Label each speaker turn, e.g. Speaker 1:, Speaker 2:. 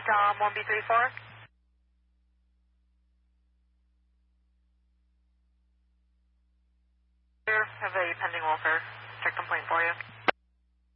Speaker 1: Tom 1B34. Have a pending welfare check complaint for you.